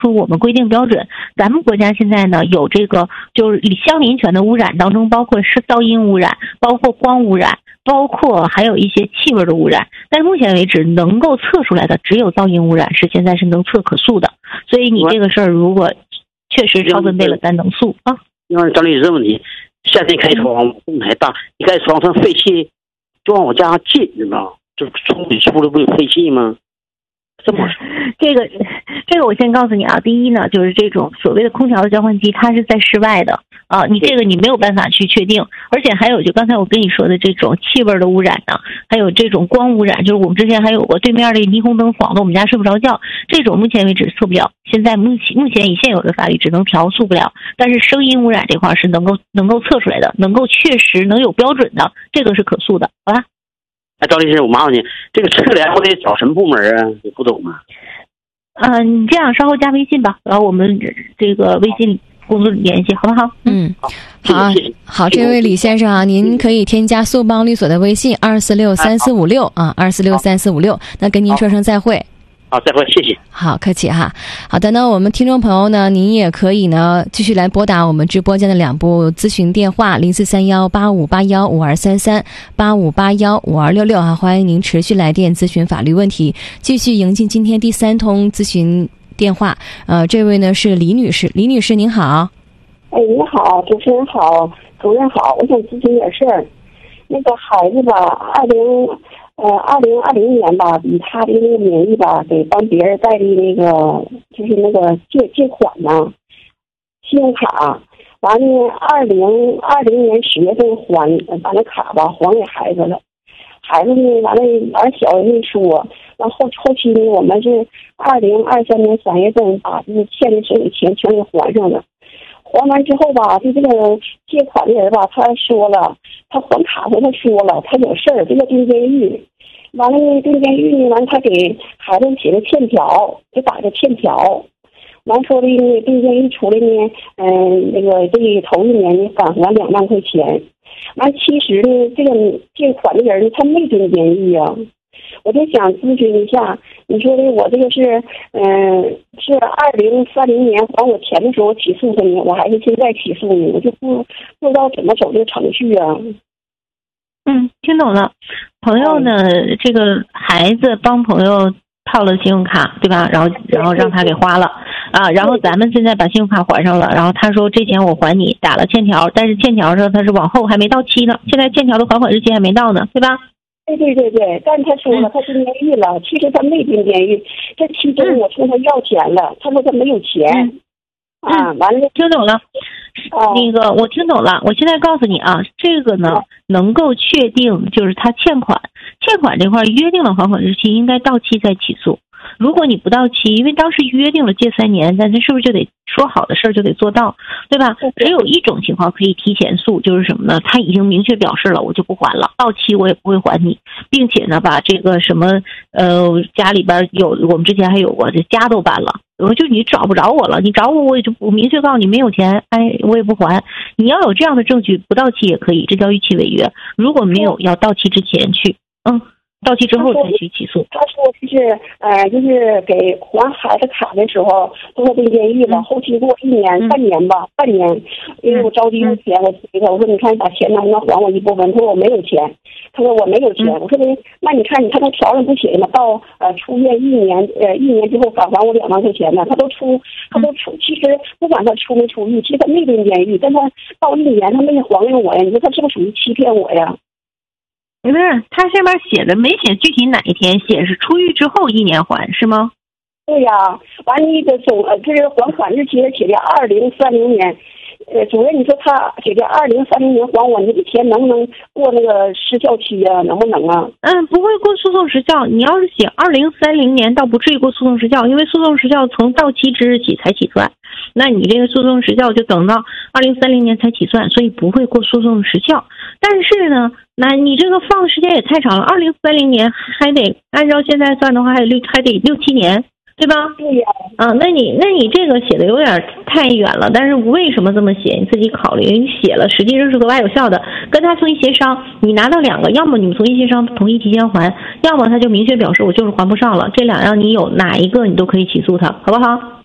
出我们规定标准。咱们国家现在呢有这个就是相邻权的污染当中，包括是噪音污染，包括光污染，包括还有一些气味的污染。但是目前为止能够测出来的只有噪音污染是现在是能测可诉的。所以你这个事儿如果确实超分贝了，咱能诉啊。 因为张律师这问题，夏天开窗风还大，一开窗上废气就往我家进，你知道吗？就是冲水出来不有废气吗？这么说， 这个我先告诉你啊，第一呢，就是这种所谓的空调的交换机，它是在室外的啊，你这个你没有办法去确定，而且还有就刚才我跟你说的这种气味的污染呢，还有这种光污染，就是我们之前还有过对面的霓虹灯晃得我们家睡不着觉，这种目前为止测不了，现在目前以现有的法律只能调速不了，但是声音污染这块是能够测出来的，能够确实能有标准的，这个是可诉的，好吧？ 赵律师，我麻烦你，这个测量我得找什么部门啊？你不懂吗？ 你这样稍后加微信吧，然后我们这个微信工作联系，好不好？ 好，这位李先生啊，您可以添加速邦律所的微信2463456啊，2463456，那跟您说声再会。 好，再会，谢谢。 好，客气哈。好的呢，我们听众朋友呢，您也可以呢继续来拨打我们直播间的2部咨询电话043185815233 85815266啊，欢迎您持续来电咨询法律问题。继续迎进今天第3通咨询电话，这位呢是李女士，李女士您好。 哎，你好，主持人好，主任好，我想咨询点事儿。那个孩子吧，2020年吧，以他的那个名义吧，给帮别人代理那个就是那个借款呢，信用卡。完了，2020年10月份把那卡吧还给孩子了。孩子呢，完了小也没说。然后期呢，我们是2023年3月份把这个欠的所有钱全给还上了。还完之后吧，就这个借款的人吧，他说了，他还卡时他说了，他有事儿，这个蹲监狱。完了呢，蹲监狱呢，完他给孩子写个欠条，就打个欠条。完说的呢，蹲监狱出来呢，那个这头1年呢返还2万块钱。完其实呢，这个借款的人呢，他没蹲监狱啊。我就想咨询一下，你说的我这个是2030年还我钱的时候起诉他呢，我还是现在起诉呢？我就不知道怎么走这个程序啊。 听懂了。朋友呢，这个孩子帮朋友套了信用卡，对吧？然后让他给花了啊，然后咱们现在把信用卡还上了，然后他说这钱我还你，打了欠条，但是欠条上他是往后还没到期呢，现在欠条的还款日期还没到呢，对吧？ 对，但是他说了，他蹲监狱了，其实他没蹲监狱，这其中我冲他要钱了，他说他没有钱。完了， 听懂了。那个我听懂了，我现在告诉你啊，这个呢能够确定就是他欠款这块约定了还款日期应该到期再起诉。如果你不到期，因为当时约定了借3年，但是是不是就得说好的事儿就得做到，对吧？只有一种情况可以提前诉，就是什么呢？他已经明确表示了，我就不还了，到期我也不会还你，并且呢，把这个什么家里边我们之前还有过，这家都搬了，就你找不着我了，你找我也就不明确告诉你没有钱，我也不还。你要有这样的证据，不到期也可以，这叫逾期违约。如果没有，要到期之前去，到期之后才去起诉。 他说就是给还孩子卡的时候都在蹲监狱了，后期过1年半年，因为我着急用钱，我催他，我说你看把钱能不能还我一部分？他说我没有钱，我说那你看他那条上不写吗？到出院1年之后返还我2万块钱呢，他都出，其实不管他出没出狱，其实他没蹲监狱，但他到1年他没还给我呀，你说他是不是属于欺骗我呀？ 不是，他上面写的没写具体哪一天，写是出狱之后1年还是吗？ 对呀，完那个就是还款日期写的2030年。主任，你说他写的2030年还我，你这钱能不能过那个时效期啊？能不能啊？ 不会过诉讼时效。你要是写2030年，倒不至于过诉讼时效，因为诉讼时效从到期之日起才起算。那你这个诉讼时效就等到2030年才起算，所以不会过诉讼时效。但是呢，那你这个放的时间也太长了，2030年还得按照现在算的话，还得6-7年。对吧？ 对呀。 那你这个写的有点太远了，但是为什么这么写？你自己考虑。你写了，实际上是额外有效的。跟他从一协商，你拿到2个，要么你们从一协商同意提前还，要么他就明确表示我就是还不上了。这2样你有哪一个，你都可以起诉他，好不好？